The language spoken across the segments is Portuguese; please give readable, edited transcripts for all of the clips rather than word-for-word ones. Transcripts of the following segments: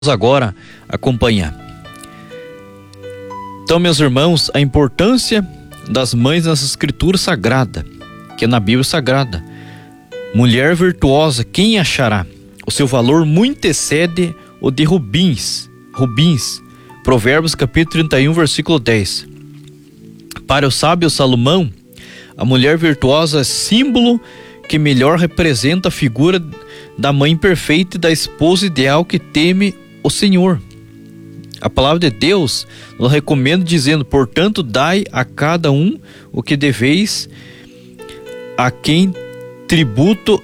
agora acompanhar. Então, meus irmãos, a importância das mães nessa escritura sagrada, que é na Bíblia Sagrada. Mulher virtuosa, quem achará? O seu valor muito excede o de rubins. Provérbios capítulo 31, versículo 10. Para o sábio Salomão, a mulher virtuosa é símbolo que melhor representa a figura da mãe perfeita e da esposa ideal que teme o Senhor. A palavra de Deus nos recomenda dizendo: portanto, dai a cada um o que deveis, a quem tributo,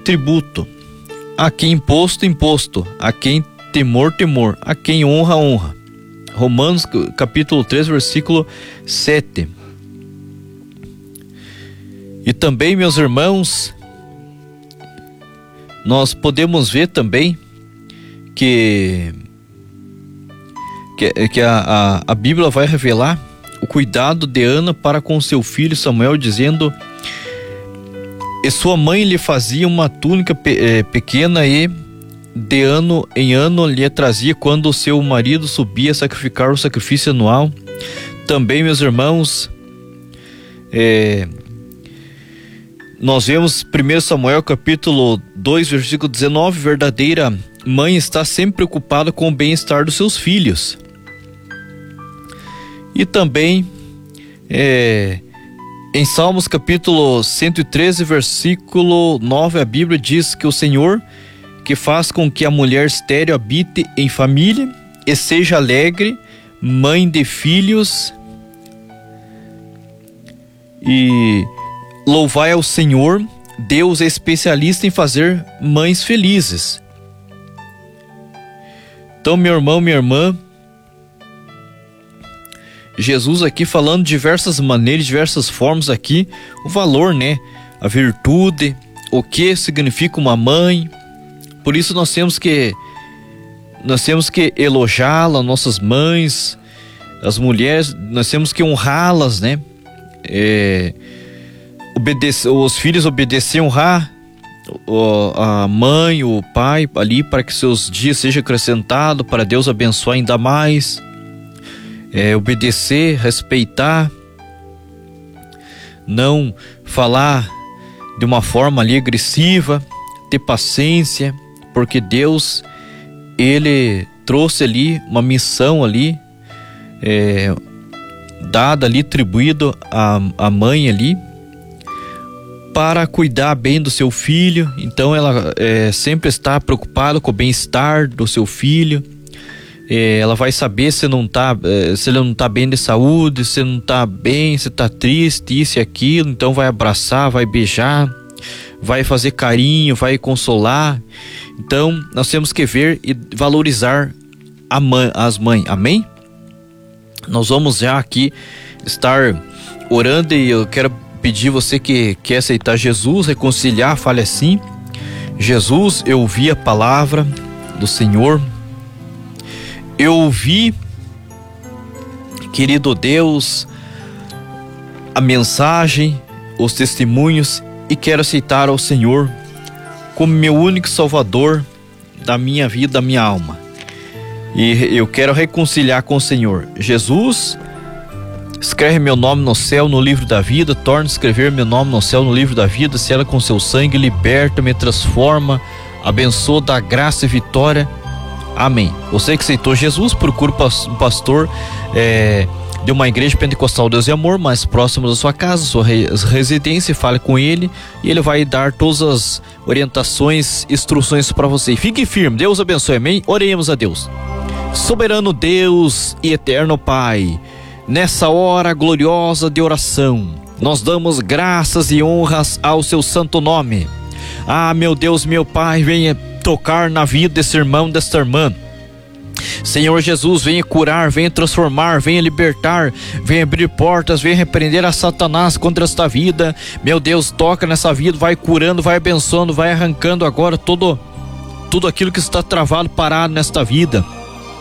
a quem imposto, a quem temor, a quem honra. Romanos capítulo 3, versículo 7. E também, meus irmãos, nós podemos ver também que a Bíblia vai revelar o cuidado de Ana para com seu filho Samuel, dizendo: e sua mãe lhe fazia uma túnica pequena e de ano em ano lhe trazia quando o seu marido subia a sacrificar o sacrifício anual. Também, meus irmãos, nós vemos 1 Samuel capítulo 2, versículo 19, verdadeira mãe está sempre preocupada com o bem-estar dos seus filhos. E também em Salmos capítulo 113, versículo 9, a Bíblia diz que o Senhor que faz com que a mulher estéril habite em família e seja alegre, mãe de filhos. E louvai ao Senhor, Deus é especialista em fazer mães felizes. Então, meu irmão, minha irmã, Jesus aqui falando de diversas maneiras, diversas formas aqui, o valor, né? A virtude, o que significa uma mãe. Por isso nós temos que elogiá-las, nossas mães, as mulheres, nós temos que honrá-las, né? Os filhos obedecer, honrar a mãe, o pai ali, para que seus dias sejam acrescentados, para Deus abençoar ainda mais. Obedecer, respeitar, não falar de uma forma ali agressiva, ter paciência, porque Deus, Ele trouxe ali uma missão ali, dada ali, atribuído à mãe ali, para cuidar bem do seu filho. Então ela sempre está preocupada com o bem-estar do seu filho. Ela vai saber se ele não está bem de saúde, se não está bem, se está triste, isso e aquilo. Então vai abraçar, vai beijar, vai fazer carinho, vai consolar. Então nós temos que ver e valorizar as mães, amém? Nós vamos já aqui estar orando, e eu quero pedir você que quer aceitar Jesus, reconciliar, fale assim: Jesus, eu ouvi a palavra do Senhor, eu ouvi, querido Deus, a mensagem, os testemunhos, e quero aceitar ao Senhor como meu único Salvador da minha vida, da minha alma. E eu quero reconciliar com o Senhor. Jesus, escreve meu nome no céu, no livro da vida. Torna a escrever meu nome no céu, no livro da vida. Sela com seu sangue, liberta, me transforma, abençoa, dá graça e vitória. Amém. Você que aceitou Jesus, procure um pastor de uma igreja pentecostal Deus e Amor mais próximo da sua casa, sua residência. Fale com ele e ele vai dar todas as orientações, instruções para você. Fique firme, Deus abençoe, amém? Oremos a Deus. Soberano Deus e eterno Pai, nessa hora gloriosa de oração, nós damos graças e honras ao seu santo nome. Meu Deus, meu Pai, venha tocar na vida desse irmão, desta irmã. Senhor Jesus, venha curar, venha transformar, venha libertar, venha abrir portas, venha repreender a Satanás contra esta vida. Meu Deus, toca nessa vida, vai curando, vai abençoando, vai arrancando agora tudo aquilo que está travado, parado nesta vida.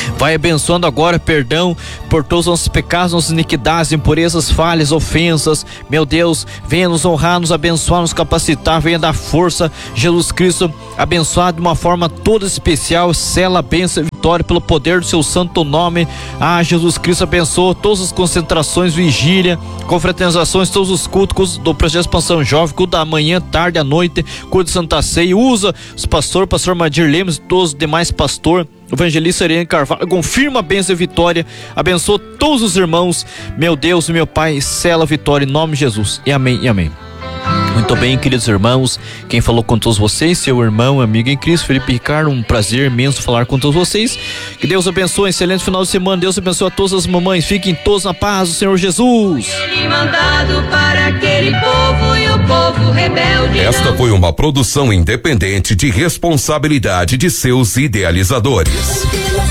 Vai abençoando agora, perdão por todos os nossos pecados, nossas iniquidades, impurezas, falhas, ofensas. Meu Deus, venha nos honrar, nos abençoar, nos capacitar, venha dar força. Jesus Cristo, abençoado de uma forma toda especial, sela a bênção e vitória pelo poder do seu santo nome. Jesus Cristo, abençoa todas as concentrações, vigília, confraternizações, todos os cultos do Projeto Expansão Jovem, culto da manhã, tarde, à noite, culto de Santa Ceia. Usa os pastor Madir Lemos e todos os demais pastor, evangelista Irene Carvalho, confirma a bênção e vitória, abençoa todos os irmãos, meu Deus e meu Pai, sela a vitória em nome de Jesus, e amém e amém. Muito bem, queridos irmãos, quem falou com todos vocês, seu irmão, amigo em Cristo, Felipe Ricardo, um prazer imenso falar com todos vocês. Que Deus abençoe, excelente final de semana. Deus abençoe a todas as mamães, fiquem todos na paz do Senhor Jesus. Mandado para aquele povo e o povo rebelde. Esta foi uma produção independente de responsabilidade de seus idealizadores.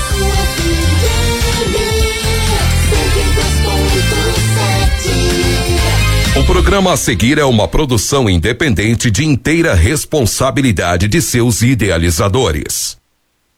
O programa a seguir é uma produção independente de inteira responsabilidade de seus idealizadores.